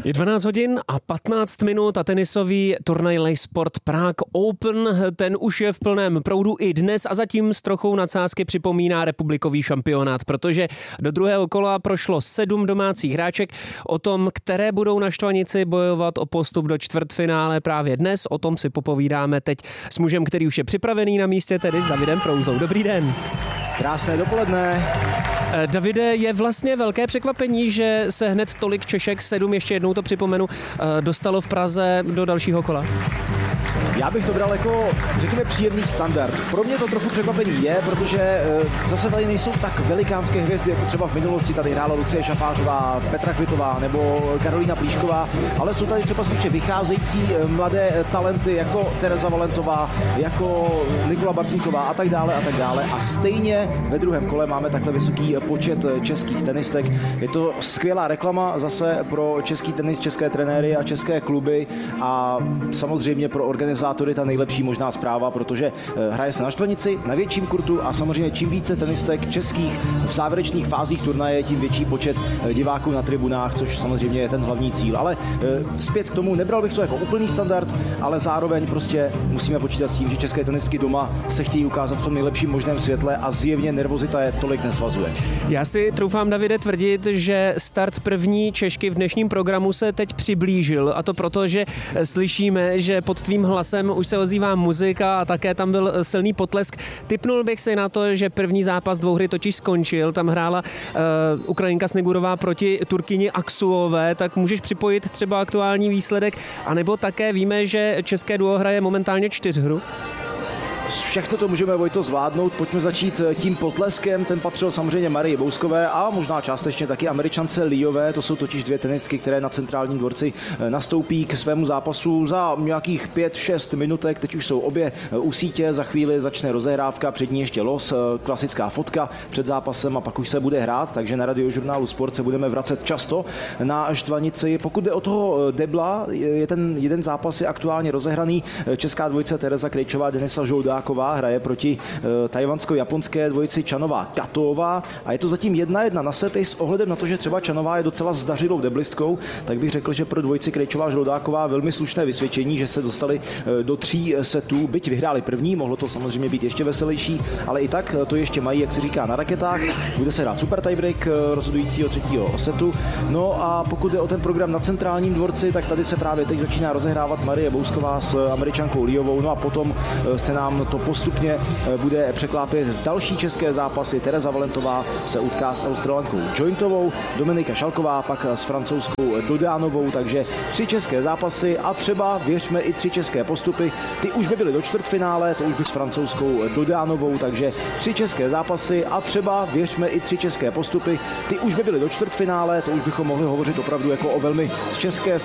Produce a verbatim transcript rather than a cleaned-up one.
Je dvanáct hodin a patnáct minut a tenisový turnaj Le Sport Prague Open, ten už je v plném proudu i dnes a zatím s trochou nadsázky připomíná republikový šampionát, protože do druhého kola prošlo sedm domácích hráček. O tom, které budou na Štvanici bojovat o postup do čtvrtfinále právě dnes, o tom si popovídáme teď s mužem, který už je připravený na místě, tedy s Davidem Prouzou. Dobrý den. Krásné dopoledne. Davide, je vlastně velké překvapení, že se hned tolik Češek, sedm, ještě jednou to připomenu, dostalo v Praze do dalšího kola. Já bych to bral jako, řekněme, příjemný standard. Pro mě to trochu překvapení je, protože zase tady nejsou tak velikánské hvězdy, jako třeba v minulosti tady hrála Lucie Šafářová, Petra Kvitová nebo Karolína Plíšková, ale jsou tady třeba spíše vycházející mladé talenty jako Tereza Valentová, jako Nikola Bartníková a tak dále a tak dále. A stejně ve druhém kole máme takhle vysoký počet českých tenistek. Je to skvělá reklama zase pro český tenis, české trenéry a české kluby a samozřejmě pro organizátory ta nejlepší možná zpráva, protože hraje se na Štvanici, na větším kurtu a samozřejmě čím více tenistek českých v závěrečných fázích turnaje, tím větší počet diváků na tribunách, což samozřejmě je ten hlavní cíl. Ale zpět k tomu, nebral bych to jako úplný standard, ale zároveň prostě musíme počítat s tím, že české tenistky doma se chtějí ukázat v tom nejlepším možném světle a zjevně nervozita je tolik nesvazuje. Já si troufám, Davide, tvrdit, že start první Češky v dnešním programu se teď přiblížil, a to proto, že slyšíme, že pod tvým hlasem už se ozývá muzika a také tam byl silný potlesk. Tipnul bych si na to, že první zápas dvouhry totiž skončil. Tam hrála uh, Ukrajinka Snigurová proti Turkyni Aksuové, tak můžeš připojit třeba aktuální výsledek, anebo také víme, že české duo hraje momentálně čtyřhru. Všechno to můžeme, Vojto, zvládnout. Pojďme začít tím potleskem. Ten patřil samozřejmě Marii Bouskové a možná částečně taky Američance Liové. To jsou totiž dvě tenistky, které na centrálním dvorci nastoupí k svému zápasu za nějakých pět šest minutek. Teď už jsou obě u sítě. Za chvíli začne rozehrávka, před ní ještě los, klasická fotka před zápasem a pak už se bude hrát. Takže na Radiožurnálu Sport se budeme vracet často na Štvanici. Pokud jde o toho debla, je ten jeden zápas je aktuálně rozehraný. Česká dvojice Tereza Krejčová, Denisa Žoldáková hraje proti e, tajvansko-japonské dvojici Čanová Katová a je to zatím jedna jedna na sety s ohledem na to, že třeba Čanová je docela zdařilou deblistkou, tak bych řekl, že pro dvojici Krejčová Žoldáková velmi slušné vysvědčení, že se dostali e, do tří setů, byť vyhráli první, mohlo to samozřejmě být ještě veselější, ale i tak to ještě mají, jak se říká, na raketách. Bude se hrát super tiebreak e, rozhodujícího třetího setu. No a pokud jde o ten program na centrálním dvorci, tak tady se právě teď začíná rozehrávat Marie Bousková s Američankou Liovou, no a potom e, se nám to postupně bude překlápět v další české zápasy. Tereza Valentová se utká s Australankou Jointovou, Dominika Šalková pak s francouzskou Dodánovou, takže tři české zápasy a třeba věřme i tři české postupy. Ty už by byly do čtvrtfinále, to už by s francouzskou Dodánovou, takže tři české zápasy a třeba věřme i tři české postupy. Ty už by byly do čtvrtfinále, to už bychom mohli hovořit opravdu jako o velmi z české